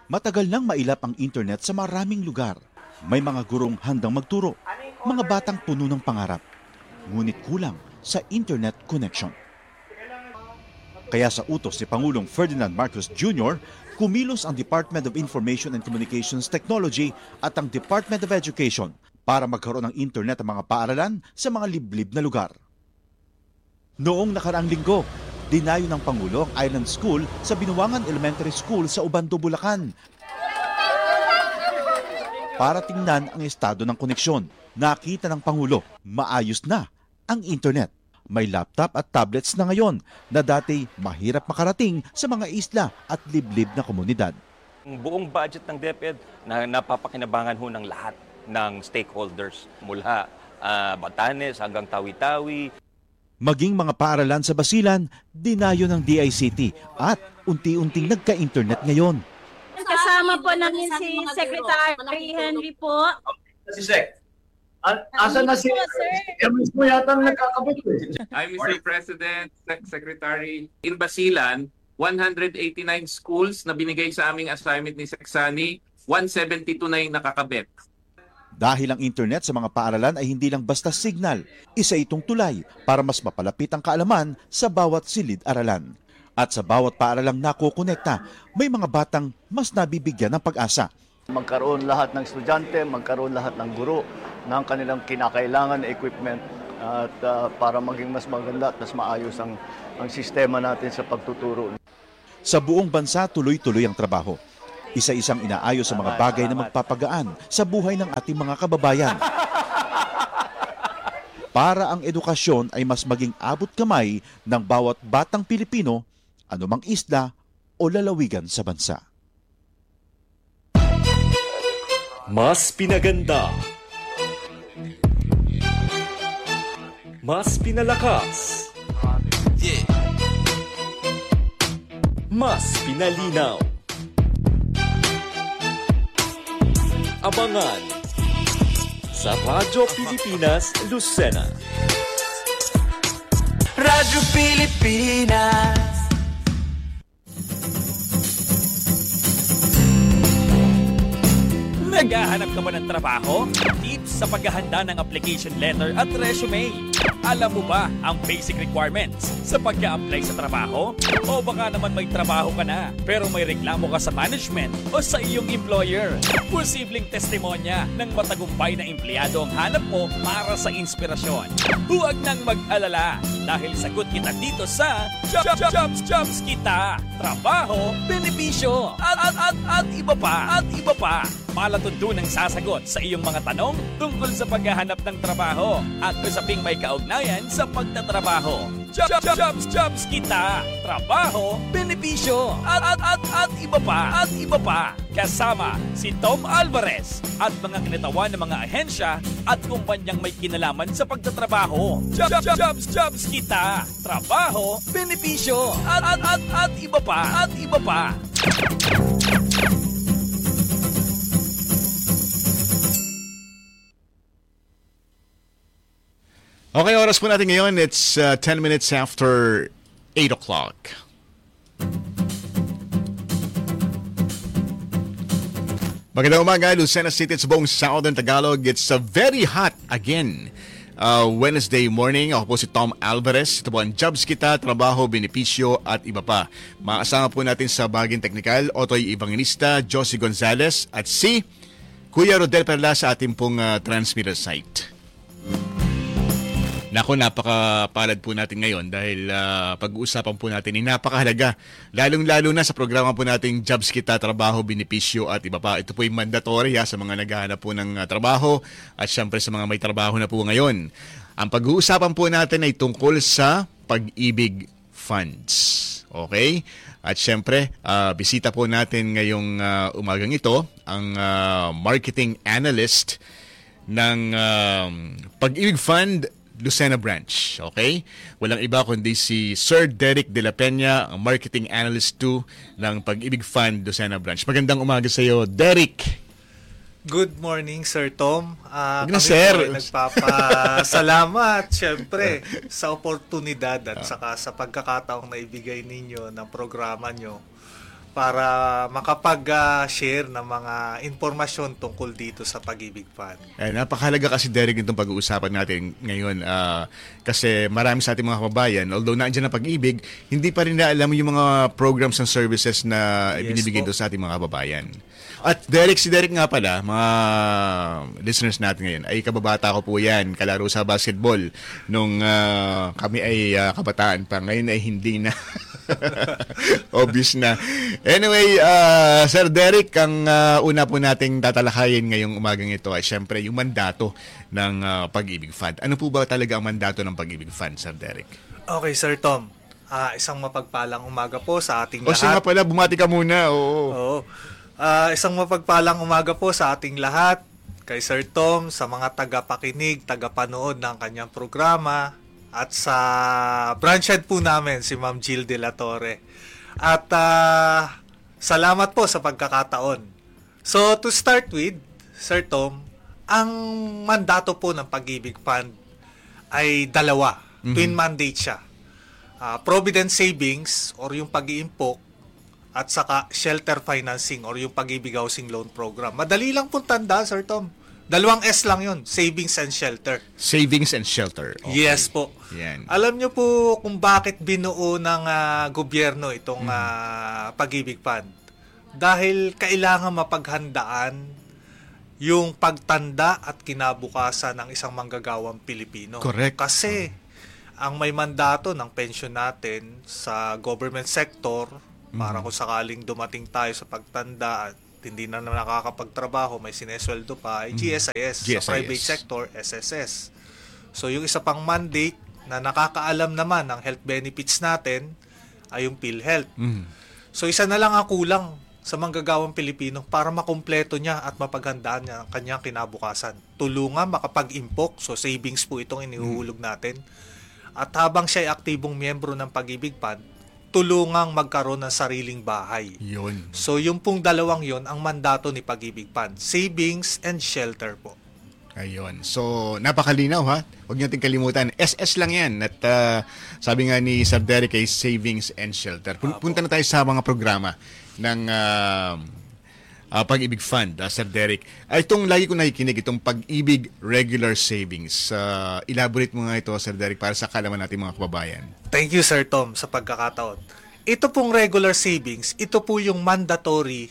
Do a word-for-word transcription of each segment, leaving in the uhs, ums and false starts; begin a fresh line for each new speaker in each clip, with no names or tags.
Matagal nang mailap ang internet sa maraming lugar. May mga gurong handang magturo, mga batang puno ng pangarap. Ngunit kulang sa internet connection. Kaya sa utos si Pangulong Ferdinand Marcos Junior, kumilos ang Department of Information and Communications Technology at ang Department of Education para magkaroon ng internet ang mga paaralan sa mga liblib na lugar. Noong nakaraang linggo, dinayo ng Pangulo ang Island School sa Binuangan Elementary School sa Ubando, Bulacan para tingnan ang estado ng koneksyon. Nakita ng Pangulo, maayos na ang internet. May laptop at tablets na ngayon na dati mahirap makarating sa mga isla at liblib na komunidad.
Ang buong budget ng DepEd na napapakinabangan ho ng lahat ng stakeholders mula uh, Batanes hanggang Tawi-Tawi.
Maging mga paaralan sa Basilan, dinayo ng D I C T at unti-unting nagka-internet ngayon.
Kasama po namin si Secretary Henry po.
Si Sec. Asan na si Hermes mo yata nagkakabit eh.
I'm Mister President, Sec- Secretary. In Basilan, one hundred eighty-nine schools na binigay sa aming assignment ni Secsani, one seventy-two na yung nakakabit.
Dahil ang internet sa mga paaralan ay hindi lang basta signal, isa itong tulay para mas mapalapit ang kaalaman sa bawat silid-aralan. At sa bawat paaralang nakokonekta, may mga batang mas nabibigyan ng pag-asa.
Magkaroon lahat ng estudyante, magkaroon lahat ng guro ng kanilang kinakailangan na equipment at uh, para maging mas maganda at mas maayos ang, ang sistema natin sa pagtuturo.
Sa buong bansa, tuloy-tuloy ang trabaho. Isa-isang inaayos sa mga bagay na magpapagaan sa buhay ng ating mga kababayan. Para ang edukasyon ay mas maging abot kamay ng bawat batang Pilipino, anumang isla o lalawigan sa bansa.
Mas pinaganda, mas pinalakas, mas pinalinaw. Abangan sa Radyo Pilipinas, Lucena.
Radyo Pilipinas.
Naghahanap ka ba ng trabaho? Tips sa paghahanda ng application letter at resume. Alam mo ba ang basic requirements sa pag-a-apply sa trabaho? O baka naman may trabaho ka na pero may reklamo ka sa management o sa iyong employer. Posibleng testimonya ng matagumpay na empleyado ang hanap mo para sa inspirasyon. Huwag nang mag-alala dahil sagot kita dito sa Jobs, Jobs, Jobs Kita. Trabaho, benepisyo, at, at, at, at iba pa, at iba pa. Malatuntunang sasagot sa iyong mga tanong tungkol sa paghahanap ng trabaho at usaping may kaugnayan sa pagtatrabaho. Jobs, Jobs, Jobs Kita. Trabaho, benepisyo, at, at, at, at iba pa, at iba pa. Kasama si Tom Alvarez at mga kinatawan ng mga ahensya at kumpanyang may kinalaman sa pagtatrabaho. Jobs, Jobs, Jobs, Jobs Kita. Trabaho, benepisyo, at, at, at, at iba pa, at iba pa.
Okay, oras po natin ngayon. It's uh, ten minutes after eight o'clock. Magandang umaga, Lucena City, sa buong Southern Tagalog. It's a very hot again. Uh, Wednesday morning, ako po si Tom Alvarez. Ito po ang Jobs Kita, Trabaho, Benepisyo at iba pa. Makasama po natin sa baging teknikal, Otoy Evangelista, Josie Gonzalez at si Kuya Rodel Perla sa ating pong uh, transmitter site. Nako, napakapalad po natin ngayon dahil uh, pag-uusapan po natin ay napakahalaga. Lalong-lalo na sa programa po nating Jobs Kita, Trabaho, Benepisyo at iba pa. Ito po ay mandatory ha, sa mga naghahanap po ng uh, trabaho at syempre sa mga may trabaho na po ngayon. Ang pag-uusapan po natin ay tungkol sa Pag-ibig Funds. Okay? At syempre, uh, bisita po natin ngayong uh, umagang ito ang uh, marketing analyst ng uh, Pag-ibig Fund Lucena Branch, okay? Walang iba kundi si Sir Derek De La Peña, ang Marketing Analyst two ng Pag-ibig Fund Lucena Branch. Magandang umaga sa iyo, Derek.
Good morning, Sir Tom. Uh,
na, sir.
Po ay nagpapasalamat, syempre, sa oportunidad at saka sa pagkakataong na ibigay ninyo ng programa nyo para makapag-share ng mga informasyon tungkol dito sa Pag-ibig Fund.
Eh, napakahalaga kasi, Derek, itong pag-uusapan natin ngayon. Uh, kasi marami sa ating mga kababayan, although naandyan ang pag-ibig, hindi pa rin na alam yung mga programs and services na
Yes,
binibigay
po.
doon sa ating mga kababayan. At Derek, si Derek nga pala, mga listeners natin ngayon, ay kababata ko po yan, kalaro sa basketball nung uh, kami ay uh, kabataan pa. Ngayon ay hindi na. Obvious na. Anyway, uh, Sir Derek, ang uh, una po nating tatalakayin ngayong umagang ito ay syempre yung mandato ng uh, Pag-ibig Fund. Ano po ba talaga ang mandato ng Pag-ibig Fund, Sir Derek?
Okay, Sir Tom. Uh, isang mapagpalang umaga po sa ating
O
lahat.
siya nga pala, bumati ka muna. Oo.
Oo. Uh, isang mapagpalang umaga po sa ating lahat, kay Sir Tom, sa mga tagapakinig, tagapanood ng kanyang programa, at sa branch head po namin, si Ma'am Jill De La Torre. At uh, salamat po sa pagkakataon. So, to start with, Sir Tom, ang mandato po ng Pag-ibig Fund ay dalawa. Mm-hmm. Twin mandate siya. Uh, Provident Savings or yung pag-iimpok at saka Shelter Financing or yung Pag-ibig Housing Loan Program. Madali lang pong tanda, Sir Tom. Dalawang S lang yun, Savings and Shelter.
Savings and Shelter. Okay.
Yes po.
Yan.
Alam nyo po kung bakit binuo ng uh, gobyerno itong uh, Pag-ibig Fund. Dahil kailangan mapaghandaan yung pagtanda at kinabukasan ng isang manggagawang Pilipino.
Correct.
Kasi ang may mandato ng pensyon natin sa government sector, mm-hmm. para kung sakaling dumating tayo sa pagtanda at hindi na nakakapagtrabaho, may sinesweldo pa, ay G S I S.
G S I S.
Sa private sector, S S S. So yung isa pang mandate na nakakaalam naman ng health benefits natin ay yung PhilHealth.
Mm.
So isa na lang ang kulang sa manggagawang Pilipino para makumpleto niya at mapaghandaan niya ang kanyang kinabukasan. Tulungan makapag-impok, so savings po itong inihuhulog natin. At habang siya ay aktibong miyembro ng Pag-ibig Fund, tulungang magkaroon ng sariling bahay.
Yun.
So, yung pong dalawang yon ang mandato ni Pag-ibig Fund. Savings and Shelter po.
Ayun. So, napakalinaw ha. Huwag niyo natin kalimutan. S S lang yan. At uh, sabi nga ni Sir Derek ay Savings and Shelter. Pun- punta na tayo sa mga programa ng uh, uh, Pag-ibig Fund, uh, Sir Derek. Uh, itong lagi ko nakikinig, itong Pag-ibig Regular Savings. Uh, elaborate mo nga ito, Sir Derek, para sa kalaman natin mga kababayan.
Thank you, Sir Tom, sa pagkakataon. Ito pong regular savings, ito po yung mandatory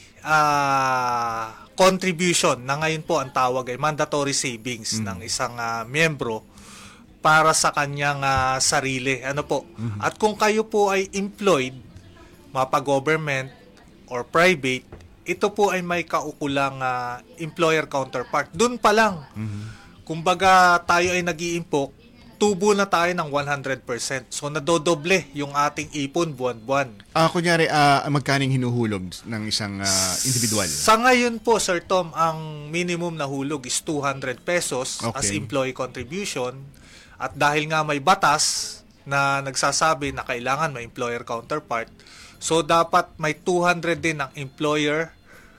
uh, contribution na ngayon po ang tawag ay mandatory savings mm. ng isang uh, miyembro para sa kanyang uh, sarili. Ano po? Mm-hmm. At kung kayo po ay employed, mapa-government or private, ito po ay may kaukulang uh, employer counterpart. Doon pa lang. Mm-hmm. Kumbaga tayo ay nag-iimpok, tubo na tayo ng one hundred percent. So, nadodoble yung ating ipon buwan-buwan.
Ah, kunyari, uh, magkaning hinuhulog ng isang uh, individual?
Sa ngayon po, Sir Tom, ang minimum na hulog is two hundred pesos
okay.
as employee contribution. At dahil nga may batas na nagsasabi na kailangan may employer counterpart, so dapat may two hundred din ang employer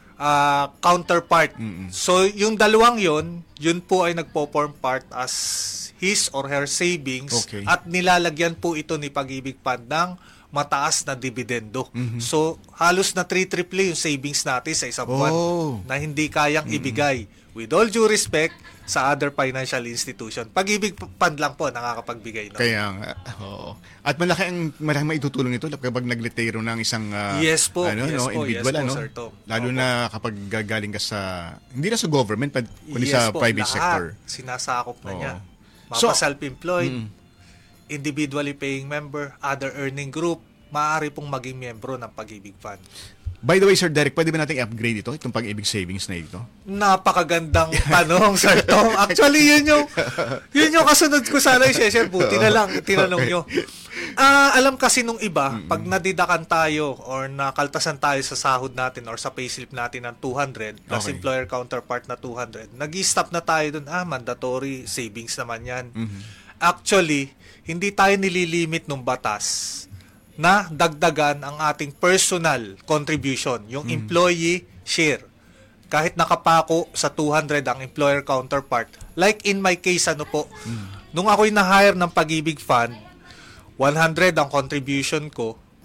uh, counterpart. Mm-mm. So, yung dalawang yon, yun po ay nagpo-form part as his or her savings
okay.
at nilalagyan po ito ni Pag-ibig Fund ng mataas na dividendo. Mm-hmm. So, halos na three triple yung savings natin sa isang buwan
oh.
na hindi kayang mm-hmm. ibigay. With all due respect sa other financial institution. Pag-ibig Fund lang po nakakapagbigay. No?
Kaya nga. Oo. At malaki ang malaki maitutulong nito kapag nagletero ng isang uh,
yes po,
ano,
yes
no,
po,
individual.
Yes po,
ano?
Sir Tom.
Lalo
Opo.
na kapag gagaling ka sa, hindi na sa government, kundi
yes
sa
po,
private
lahat.
sector.
Sinasakop na
Oo.
niya.
So,
Mapa-self-employed,
mm.
individually paying member, other earning group, maaari pong maging miyembro ng Pag-ibig Fund.
By the way, Sir Derek, pwede ba natin i-upgrade ito, itong Pag-ibig Savings na ito?
Napakagandang tanong, Sir Tom. Actually, yun yung, yun yung kasunod ko sana i-share. Buti na lang, tinanong nyo. Uh, alam kasi nung iba, mm-hmm. pag nadidakan tayo or nakaltasan tayo sa sahod natin or sa payslip natin ng two hundred plus okay. employer counterpart na two hundred, nag-i-stop na tayo dun, ah, mandatory savings naman yan. Mm-hmm. Actually, hindi tayo nililimit ng batas na dagdagan ang ating personal contribution, yung mm. employee share. Kahit nakapako sa two hundred ang employer counterpart. Like in my case, ano po, mm. nung ako'y na-hire ng Pag-ibig Fund, one hundred ang contribution ko,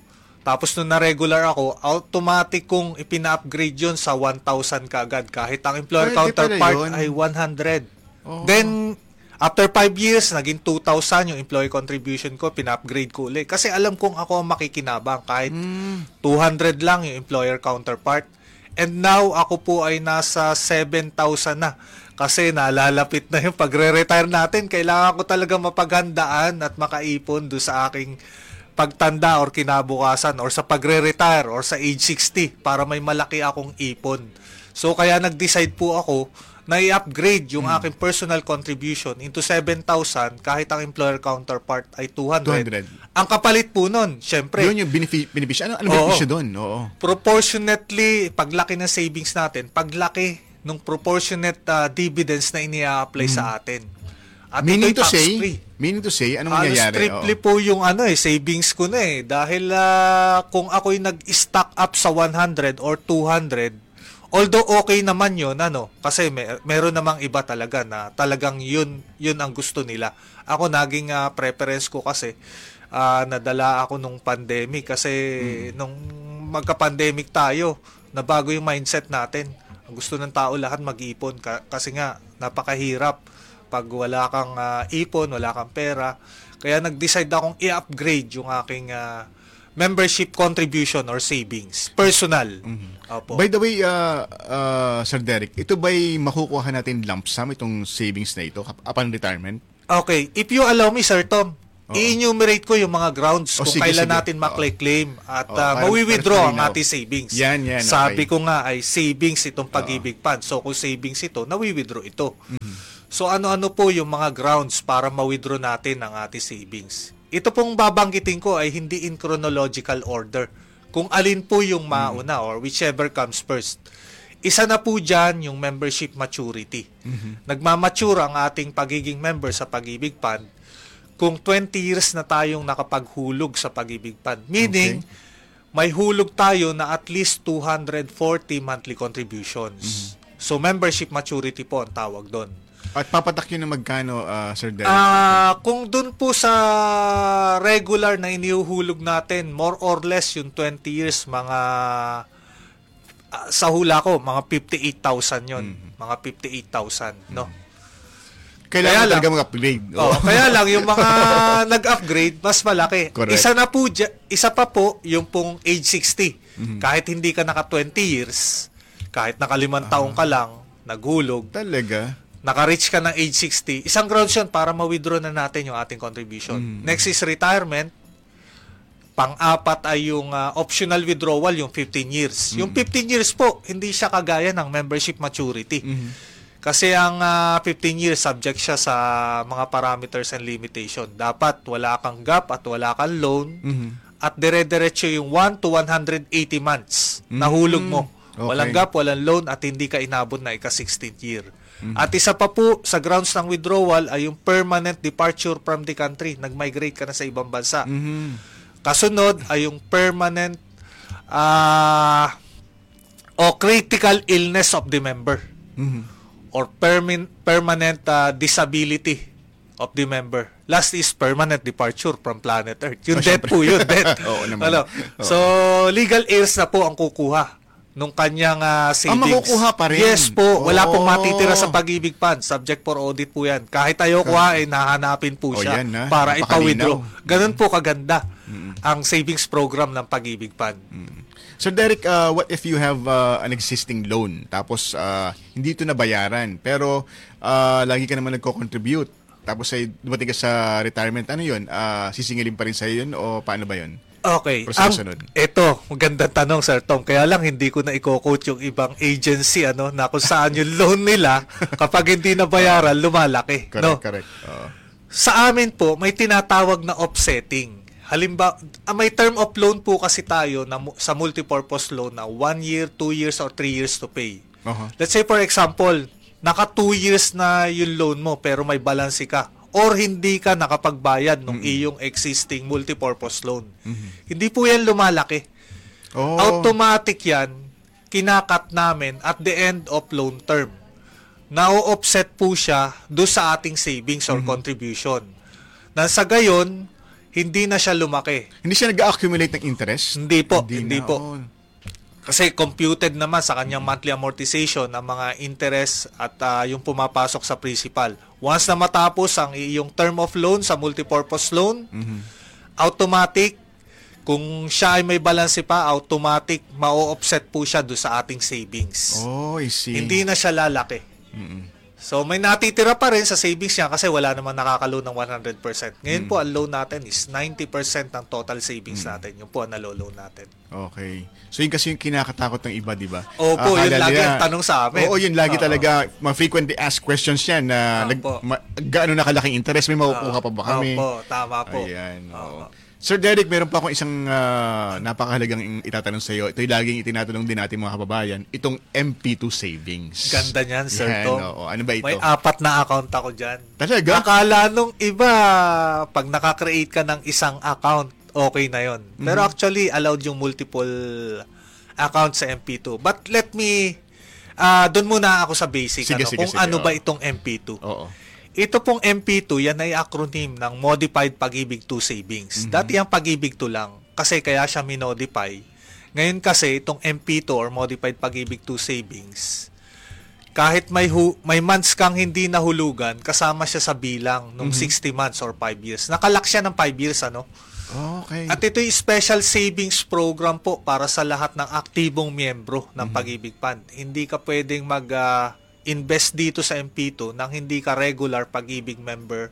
Tapos nung na-regular ako, automatic kong ipina-upgrade yun sa one thousand kaagad. Kahit ang employer
Pwede
counterpart
pala yun.
ay one hundred.
Oh.
Then, after five years, naging two thousand yung employee contribution ko, pina-upgrade ko ulit. Kasi alam kong ako ang makikinabang kahit
mm.
two hundred lang yung employer counterpart. And now, ako po ay nasa seven thousand na. Kasi nalalapit na yung pagre-retire natin. Kailangan ko talaga mapaghandaan at makaipon do sa aking pagtanda or kinabukasan or sa pagre-retire or sa age sixty para may malaki akong ipon. So, kaya nag-decide po ako na i-upgrade yung hmm. aking personal contribution into seven thousand kahit ang employer counterpart ay two hundred.
two hundred.
Ang kapalit po nun, syempre.
Yun yung benefic- beneficio. Ano, ano beneficio doon? Oo.
Proportionately, paglaki ng savings natin, paglaki ng proportionate uh, dividends na ini-apply hmm. sa atin. At
meaning to say,
free.
meaning to say, anong
Halos
nangyayari?
strictly
Oo.
po yung ano eh, savings ko na eh. Dahil uh, kung ako'y nag-stock up sa one hundred or two hundred, although okay naman yun, ano, kasi may, meron namang iba talaga na talagang yun, yun ang gusto nila. Ako, naging uh, preference ko kasi, uh, nadala ako nung pandemic kasi hmm. nung magka-pandemic tayo, nabago yung mindset natin. Ang gusto ng tao lahat mag-ipon ka, kasi nga, napakahirap pag wala kang uh, ipon, wala kang pera. Kaya nag-decide akong i-upgrade yung aking uh, membership contribution or savings. Personal.
Mm-hmm.
Opo.
By the way, uh, uh, Sir Derek, ito ba'y makukuha natin lump sum itong savings na ito upon retirement?
Okay. If you allow me, Sir Tom,
Oo.
i-enumerate ko yung mga grounds
O,
kung
sige,
kailan
sige.
natin maklaim at
Oo,
uh,
para-
mawi-withdraw
para
ang
malinaw.
ating savings.
Yan, yan,
Sabi
okay.
ko nga ay savings itong pag-ibig fund. So kung savings ito, nawi-withdraw ito.
Mhm.
So ano-ano po yung mga grounds para ma-withdraw natin ang ating savings? Ito pong babanggitin ko ay hindi in chronological order. Kung alin po yung mauna or whichever comes first. Isa na po dyan yung membership maturity.
Mhm.
Nagmamature ang ating pagiging member sa Pag-ibig Fund kung twenty years na tayong nakapaghulog sa Pag-ibig Fund. Meaning, okay. may hulog tayo na at least two hundred forty monthly contributions.
Mhm.
So, membership maturity po ang tawag doon.
At papatak yun na magkano, uh, Sir Derek?
Ah, kung dun po sa regular na inihuhulog natin, more or less yung twenty years, mga uh, sa hula ko, mga fifty-eight thousand yun. Mm-hmm. Mga fifty-eight thousand, no?
Kailangan
kaya
talaga mag-upgrade.
Oh, kaya lang yung mga nag-upgrade, mas malaki.
Correct.
Isa na po, isa pa po, yung pong age sixty.
Mm-hmm.
Kahit hindi ka naka twenty years, kahit naka limang taong ka lang, naghulog.
Talaga?
Naka-reach ka ng age sixty, isang grounds yun para ma-withdraw na natin yung ating contribution.
Mm-hmm.
Next is retirement. Pang-apat ay yung uh, optional withdrawal, yung fifteen years. Mm-hmm. Yung fifteen years po, hindi siya kagaya ng membership maturity. Mm-hmm. Kasi ang uh, fifteen years, subject siya sa mga parameters and limitation. Dapat wala kang gap at wala kang loan. Mm-hmm. At dire-diretso yung one to one hundred eighty months na hulog mo.
Okay.
Walang gap, walang loan at hindi ka inabot na ika-sixteenth year. Mm-hmm. At isa pa po sa grounds ng withdrawal ay yung permanent departure from the country. Nag-migrate ka na sa ibang bansa.
Mm-hmm.
Kasunod ay yung permanent uh, o critical illness of the member. Mm-hmm. Or permin- permanent uh, disability of the member. Last is permanent departure from planet Earth. Yung
oh,
death po yun, death.
Oo naman.
Ano? So, legal heirs na po ang kukuha nung kanyang uh, savings.
Ah, makukuha pa rin?
Yes po. Wala
oh.
pong matitira sa Pag-ibig Fund. Subject for audit po yan. Kahit ayaw kuha, ay nahanapin po
oh,
siya
yan,
para ipa-withdraw. Ganun
mm-hmm.
po kaganda
mm-hmm.
ang savings program ng Pag-ibig Fund.
Mm-hmm. So Derek, uh, what if you have uh, an existing loan tapos uh, hindi ito nabayaran pero uh, lagi ka naman nagko-contribute tapos ay dumating ka sa retirement, ano yun? Uh, sisingilin pa rin sa'yo yun o paano ba yun?
Okay. Ang, ito, magandang tanong, Sir Tom. Kaya lang hindi ko na i-quote yung ibang agency ano, na kung saan yung loan nila kapag hindi nabayaran, lumalaki.
Correct,
no?
correct. Uh.
Sa amin po, may tinatawag na offsetting. Halimbawa, may term of loan po kasi tayo na sa multipurpose loan na one year, two years, or three years to pay.
Uh-huh.
Let's say for example, naka two years na yung loan mo pero may balance ka or hindi ka nakapagbayad ng mm-hmm. iyong existing multipurpose loan. Mm-hmm. Hindi po yan lumalaki. Oh. Automatic yan, kinakat namin at the end of loan term. Na-offset po siya do sa ating savings or mm-hmm. contribution. Na sa gayon, hindi na siya lumaki.
Hindi siya nag-accumulate ng interest?
Hindi po,
Hindi
hindi,
na,
po.
oh.
Kasi computed naman sa kanyang monthly amortization ang mga interest at ah, yung pumapasok sa principal. Once na matapos ang iyong term of loan sa multipurpose loan,
Mhm.
automatic, kung siya ay may balanse pa, automatic ma-offset po siya do sa ating savings.
Oh, I see.
Hindi na siya lalaki.
Mm-mm.
So may natitira pa rin sa savings niya kasi wala namang nakaka-loan ng one hundred percent. Ngayon
Mm.
po ang loan natin is ninety percent ng total savings natin. Yung po ang nalo-loan natin.
Okay. So yun kasi yung kinakatakot ng iba, di ba?
Opo,
Akala
yun lagi
nila-
ang tanong sa amin.
Oo, yun lagi
Oo.
talaga. Mga frequently asked questions yan na nag,
Opo.
ma, gaano na kalaking interest, may makukuha pa ba kami?
Opo, tama po.
Ayan, oo. Sir Derek, meron pa akong isang ah, napakahalagang itatanong sa iyo. Ito yung laging itinatanong din natin mga kababayan. Itong M P two savings.
Ganda niyan, Sir
Yan,
Tom.
oo. Ano ba ito?
May apat na account ako dyan.
Talaga?
Akala nung iba, pag nakakreate ka ng isang account, okay na yon. Pero
Mhm.
actually, allowed yung multiple accounts sa M P two. But let me, uh, doon muna ako sa basic.
Sige,
ano,
sige,
kung
sige,
ano
oo.
ba itong M P two.
Oo.
Ito pong M P two, yan ay acronym ng Modified Pag-ibig two Savings.
Mhm.
Dati ang Pag-ibig two lang, kasi kaya siya minodify. Ngayon kasi, itong M P two or Modified Pag-ibig two Savings, kahit may hu- may months kang hindi nahulugan, kasama siya sa bilang nung
Mhm.
sixty months or five years. Nakalock siya ng five years, ano?
Okay.
At ito yung special savings program po para sa lahat ng aktibong miyembro ng
Mhm.
Pag-ibig Fund. Hindi ka pwedeng mag ah, invest dito sa M P two nang hindi ka regular Pag-ibig member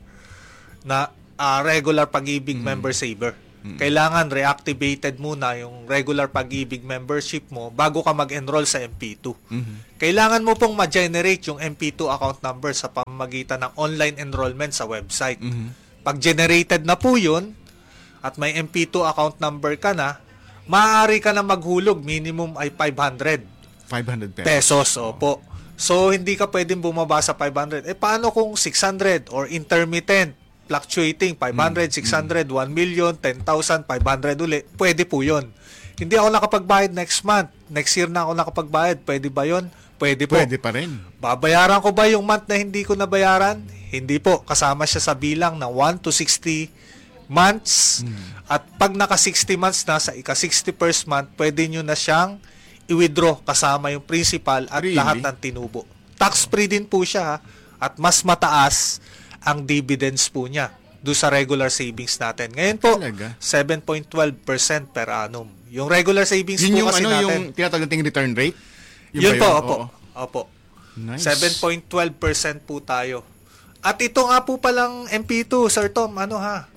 na ah, regular Pag-ibig member saver. Kailangan reactivated muna yung regular Pag-ibig membership mo bago ka mag-enroll sa M P two.
Mhm.
Kailangan mo pong ma-generate yung M P two account number sa pamamagitan ng online enrollment sa website.
Mhm.
Pag generated na po yun at may M P two account number ka na, maaari ka na maghulog. Minimum ay five hundred
five hundred pesos.
pesos. Opo. So, hindi ka pwedeng bumaba sa five hundred. Eh, paano kung six hundred or intermittent, fluctuating, five hundred, six hundred, one million, ten thousand, five hundred uli? Pwede po yun. Hindi ako nakapagbayad next month. Next year na ako nakapagbayad. Pwede ba yun? Pwede po.
Pwede pa rin.
Babayaran ko ba yung month na hindi ko nabayaran? Hindi po. Kasama siya sa bilang ng one to sixty months. At pag naka sixty months na, sa ika sixty-first month, pwede nyo na siyang i-withdraw kasama yung principal at
Really?
lahat ng tinubo. Tax-free din po siya, ha? At mas mataas ang dividends po niya do sa regular savings natin. Ngayon po,
Talaga?
seven point one two percent per annum. Yung regular savings
Yun
po
yung
kasi
ano,
natin.
yung tinatawag nating return rate?
Yun,
ba
po,
yun?
opo.
Oo.
Opo.
Nice.
seven point one two percent po tayo. At ito nga po palang M P two, Sir Tom, ano ha?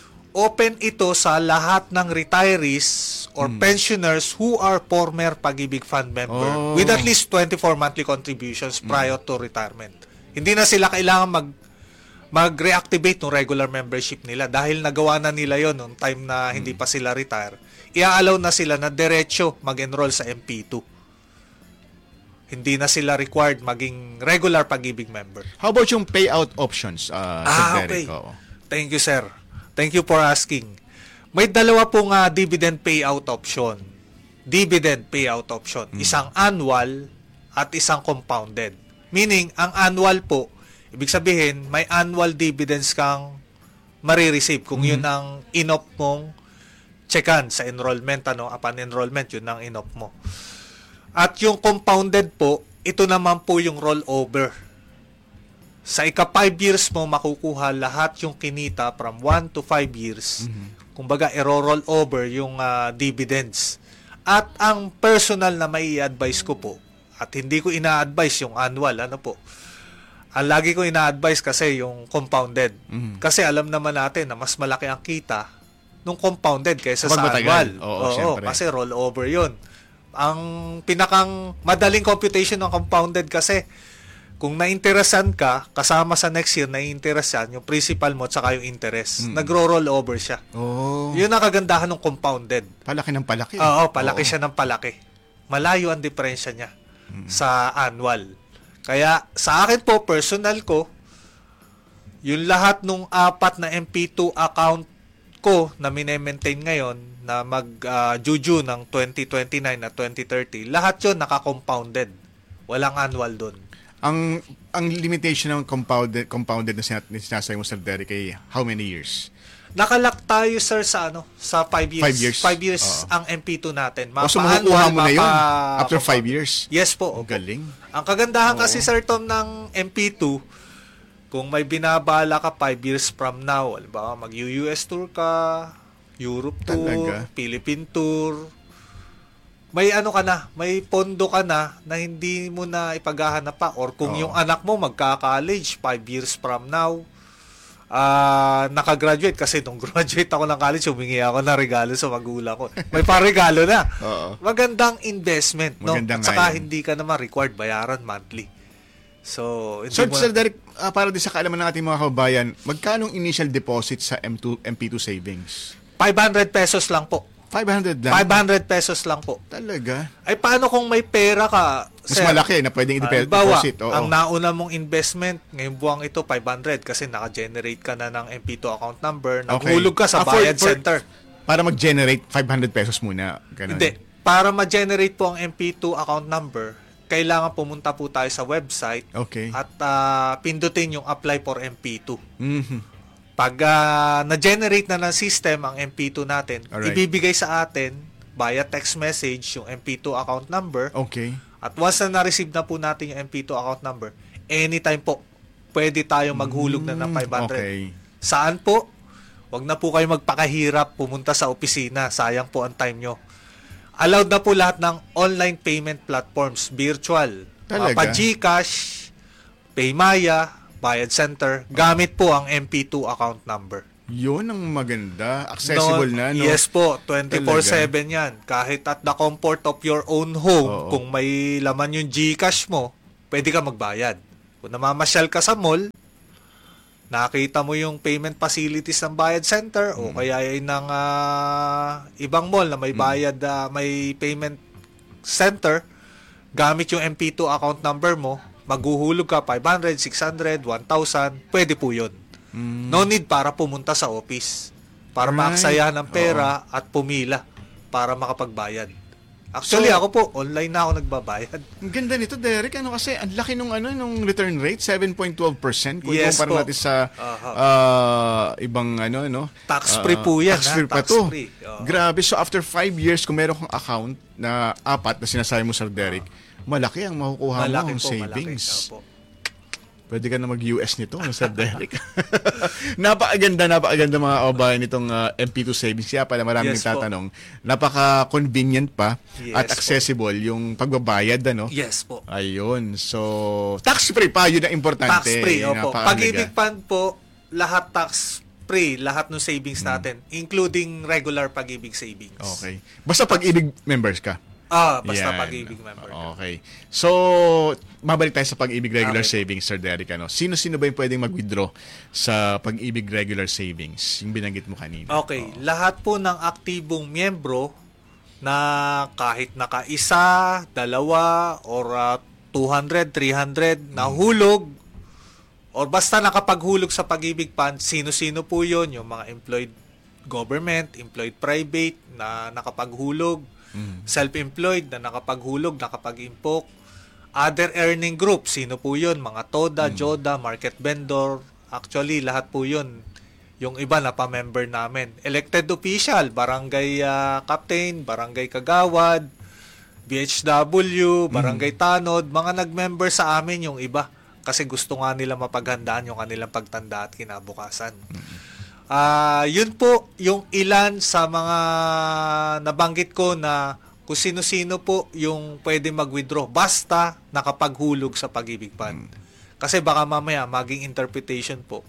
Open ito sa lahat ng retirees or
Hmm.
pensioners who are former Pag-ibig Fund member
Oh.
with at least twenty-four monthly contributions prior to retirement. Hindi na sila kailangan mag mag-reactivate ng regular membership nila dahil nagawa na nila yon noong time na hindi pa sila retire. I-allow na sila na diretso mag-enroll sa M P two. Hindi na sila required maging regular Pag-ibig member.
How about yung payout options, uh, Sir
Ah,
Derek?
okay.
Oo.
Thank you, sir. Thank you for asking. May dalawa pong uh, dividend payout option. Dividend payout option. Isang annual at isang compounded. Meaning, ang annual po, ibig sabihin, may annual dividends kang marireceive kung yun ang inop mong checkan sa enrollment, ano, upon enrollment, yun ang inop mo. At yung compounded po, ito naman po yung rollover. Sa ika five years mo, makukuha lahat yung kinita from one to five years. Kumbaga, iro-roll over yung uh, dividends. At ang personal na may i-advise ko po, at hindi ko ina-advise yung annual, ano po, ang lagi ko ina-advise kasi yung compounded.
Mhm.
Kasi alam naman natin na mas malaki ang kita nung compounded kaysa
Kapag
sa
matagal.
annual.
Oo, syempre.
kasi roll over yun. Ang pinakang madaling computation ng compounded kasi, kung na-interesan ka, kasama sa next year, na-interesan yung principal mo at saka yung interest.
Mm.
Nagro-roll over siya.
Oh.
Yun ang kagandahan ng compounded.
Palaki ng palaki.
Oo, palaki
Oo.
siya ng palaki. Malayo ang diferensya niya sa annual. Kaya sa akin po, personal ko, yung lahat nung apat na M P two account ko na mine-maintain ngayon na mag-juju ng twenty twenty-nine at twenty thirty, lahat yun naka-compounded. Walang annual dun.
Ang ang limitation ng compounded compounded na sinat- sinasabi mo, Sir Derek, ay how many years?
Nakalak tayo, sir, sa ano? Sa five years.
Five years.
Five years
Oo.
ang M P two natin.
O, so makukuha mo na yun
mapa-
after five years?
Yes po.
Ang galing.
Ang kagandahan
Oo.
kasi, Sir Tom, ng M P two, kung may binabala ka five years from now, halimbawa mag-U U S tour ka, Europe tour,
Talaga?
Philippine tour, may ano ka na, may pondo ka na na hindi mo na ipaghahanap pa. Or kung
Oo.
yung anak mo magka-college five years from now, ah nakagraduate, kasi nung graduate ako ng college, humingi ako ng regalo sa magulang ko. May paregalo na.
Oo.
Magandang investment, no?
Magandang
At saka
nga yun.
hindi ka naman required bayaran monthly. So, hindi
Sir,
mo-
Sir Derek, ah, para din sa kaalaman ng ating mga kababayan, magkano initial deposit sa M two, M P two savings?
five hundred pesos lang po.
five hundred lang?
five hundred pesos lang po.
Talaga?
Ay, paano kung may pera ka?
Mas malaki na pwedeng i-deposit.
Halimbawa,
Oo.
ang nauna mong investment, ngayong buwang ito, five hundred, kasi naka-generate ka na ng M P two account number, naghulog ka sa
Ah, for-
bayad
for-
center.
Para mag-generate five hundred pesos muna. Ganun.
Hindi. Para ma-generate po ang M P two account number, kailangan pumunta po tayo sa website
Okay.
at ah, pindutin yung apply for M P two.
Mhm.
Pag ah, na-generate na ng system ang M P two natin,
Alright.
ibibigay sa atin via text message yung M P two account number.
Okay.
At once na na-receive na po natin yung M P two account number, anytime po, pwede tayong maghulog na ng five hundred.
Okay.
Saan po? Huwag na po kayo magpakahirap pumunta sa opisina. Sayang po ang time nyo. Allowed na po lahat ng online payment platforms, virtual.
Talaga?
Pa GCash, Paymaya, Bayad Center, gamit po ang M P two account number.
Yun ang maganda. Accessible
No,
na, no?
Yes po, twenty-four seven yan. Kahit at the comfort of your own home,
Oo.
kung may laman yung GCash mo, pwede ka magbayad. Kung namamasyal ka sa mall, nakita mo yung payment facilities ng Bayad Center o kaya ay ng ah, ibang mall na may bayad, ah, may payment center, gamit yung M P two account number mo, maghuhulog ka five hundred, six hundred, one thousand, pwede po yun. No need para pumunta sa office para
Right.
maaksayahan ng pera at pumila para makapagbayad. Actually,
So-
ako po, online na ako nagbabayad.
Ang ganda nito, Derek. Ano kasi, ang laki nung ano nung return rate, seven point one two percent. Kung
Yes
ikumpara
po.
natin sa
Aha.
ah, ibang ano, no?
Tax-free
Ah,
po yan,
Tax-free
ha?
pa to.
Tax-free. Oo.
Grabe. So, after five years, kung meron kang account na apat na sinasabi mo, Sir Derek, malaki ang makukuha
Malaki
mo ang
po,
savings.
malaki. Opo.
Pwede ka na mag-U S nito, ano, Sir Derek? napakaganda, napakaganda mga kababayan nitong ah, M P two savings. Kaya pala maraming
Yes po.
nagtatanong. Napaka-convenient pa
Yes
at
po.
accessible yung pagbabayad, ano?
Yes po.
Ayun. So, tax-free pa. Yun ang importante.
Tax-free, opo.
Napakahalaga.
Pag-ibig fund po, lahat tax-free, lahat ng savings natin, including regular pag-ibig savings.
Okay. Basta pag-ibig members ka.
Ah, basta
Yan.
pag-ibig member.
Okay. So, mabalik tayo sa pag-ibig regular
Okay.
savings, Sir Derek. Ano? Sino-sino ba yung pwedeng mag-withdraw sa pag-ibig regular savings? Yung binanggit mo kanina.
Okay, lahat po ng aktibong miyembro na kahit naka-isa, dalawa, or uh, two hundred, three hundred nahulog, or basta nakapaghulog sa pag-ibig fund, sino-sino po yun? Yung mga employed government, employed private na nakapaghulog, self-employed na nakapaghulog, nakapag-impok, other earning group, sino po yun? Mga TODA, JODA, market vendor, actually lahat po yun. Yung iba na pa-member namin. Elected official, barangay ah, captain, barangay kagawad, B H W, barangay tanod, mga nag-member sa amin yung iba. Kasi gusto nga nila mapaghandaan yung kanilang pagtanda at kinabukasan. Ah, yun po yung ilan sa mga nabanggit ko na kung sino-sino po yung pwede mag-withdraw basta nakapaghulog sa pag-ibig fund. Kasi baka mamaya maging interpretation po.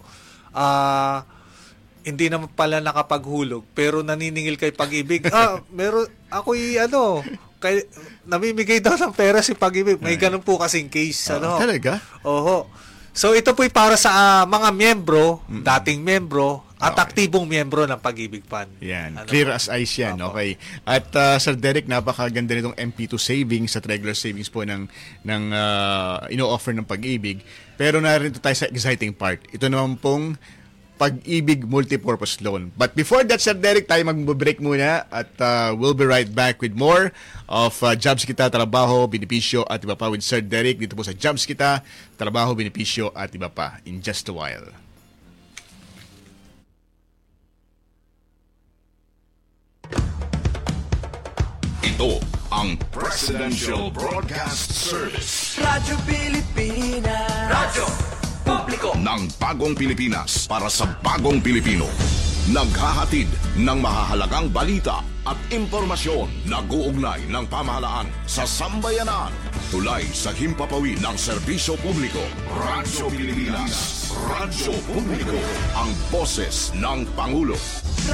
Ah, hindi naman pala nakapaghulog pero naniningil kay pag-ibig. Ah, meron ako'y ano, kay namimigay daw ng pera si pag-ibig. May ganun po kasing case,
Ah,
ano.
talaga?
Oho. So ito po'y para sa ah, mga miyembro, dating miyembro at aktibong miyembro ng Pag-ibig Fund.
Yan.
Ano
Clear
po?
as ice yan.
Opo.
Okay. At uh, Sir Derek, napakaganda nitong M P two savings at regular savings po ng, ng uh, ino-offer ng Pag-ibig. Pero narito tayo sa exciting part. Ito naman pong Pag-ibig Multipurpose Loan. But before that, Sir Derek, tayo mag-break muna at uh, we'll be right back with more of uh, Jobs Kita, Trabaho, Benepisyo at iba pa with Sir Derek dito po sa Jobs Kita, Trabaho, Benepisyo at iba pa in just a while.
Ito ang Presidential Broadcast Service.
Radyo Pilipinas. Radyo Publiko
ng bagong Pilipinas para sa bagong Pilipino. Naghahatid ng mahahalagang balita at impormasyon na guugnay ng pamahalaan sa sambayanan. Tulay sa himpapawid ng serbisyo publiko. Radyo Pilipinas. Radyo Publiko. Ang boses ng Pangulo.